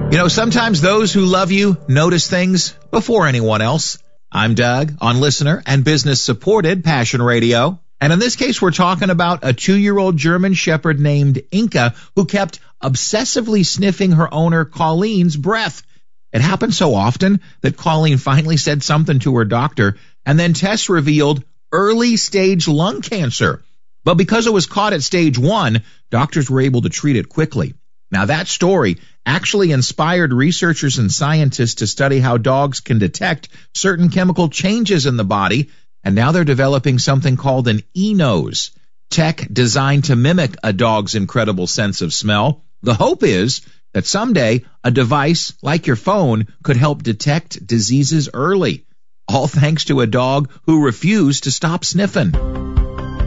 You know, sometimes those who love you notice things before anyone else. I'm Doug on listener and business supported Passion Radio. And in this case, we're talking about a 2-year-old German Shepherd named Inka who kept obsessively sniffing her owner Colleen's breath. It happened so often that Colleen finally said something to her doctor, and then tests revealed early stage lung cancer. But because it was caught at stage 1, doctors were able to treat it quickly. Now that story actually inspired researchers and scientists to study how dogs can detect certain chemical changes in the body, and now they're developing something called an e-nose, tech designed to mimic a dog's incredible sense of smell. The hope is that someday a device like your phone could help detect diseases early, all thanks to a dog who refused to stop sniffing.